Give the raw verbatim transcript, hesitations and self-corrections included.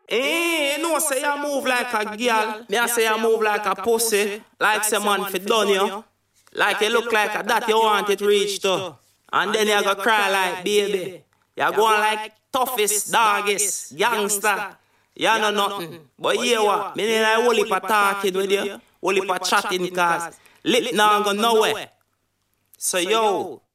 Eh, no say you move like a girl. Me I say you move like a pussy. Like some man fi done you. Like you look like a that you want it reach to. And then you go cry like baby. You go on like toughest, doggiest, youngster. You know nothing. But here what? Me need a whole heap of talking with you. Whole heap of chatting cause lit now go nowhere. So yo,